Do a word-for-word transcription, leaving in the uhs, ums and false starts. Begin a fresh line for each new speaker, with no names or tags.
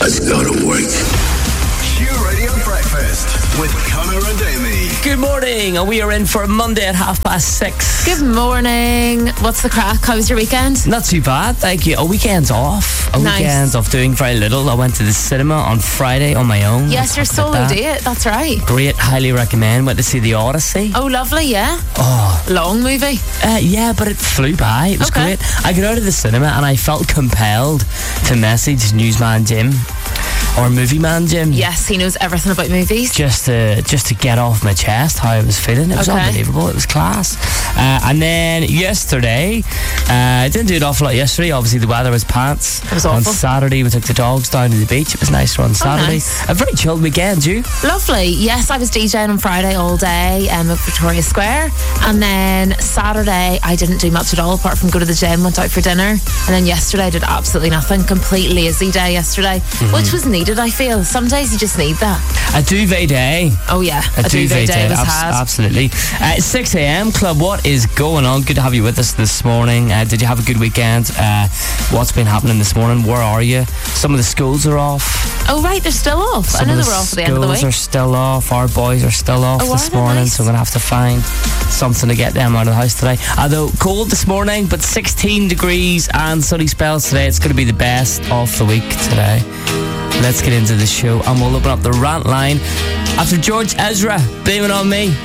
Let's go to work.
Q Radio Breakfast with Connor and Amy.
Good morning, and we are in for a Monday at half past six.
Good morning. What's the crack? How was your weekend?
Not too bad, thank you. A weekend's off. A
Nice.
weekend of doing very little. I went to the cinema on Friday on my own.
Yes, your
Stuff like
solo
that.
date. That's right.
Great, highly recommend. Went to see The Odyssey.
Oh, lovely, yeah.
Oh,
Long movie.
uh, yeah, but it flew by. It was
Okay.
great. I got out of the cinema and I felt compelled to message Newsman Jim or Movie Man Jim.
Yes, he knows everything about movies.
Just to just to get off my chest how I was feeling. It was
Okay.
unbelievable. It was class. Uh, and then yesterday, uh, I didn't do an awful lot yesterday. Obviously, the weather was pants.
It was
On
awful.
Saturday, we took the dogs down to the beach. It was nicer on Saturday.
nice.
A very chilled weekend, you?
Lovely. Yes, I was DJing on Friday all day um, at Victoria Square. And then Saturday, I didn't do much at all apart from go to the gym, went out for dinner. And then yesterday, I did absolutely nothing. Complete lazy day yesterday,
Mm-hmm.
which was needed, I feel. Some days you just need that.
A duvet day.
Oh, yeah.
A,
A duvet day was
abs-
had.
Absolutely. Uh, six a.m. Club, what is going on? Good to have you with us this morning. Uh, did you have a good weekend? Uh, what's been happening this morning? Where are you? Some of the schools are off.
Oh, right, they're still off.
Some
I know
of
they
the
were off at the end of the
schools
week.
are still off. Our boys are still off
Oh,
this
are they?
morning,
Nice.
so we're going to have to find something to get them out of the house today. Although cold this morning, but sixteen degrees and sunny spells today. It's going to be the best of the week today. Let's get into the show, and we'll open up the rant line after George Ezra, Blame It On Me.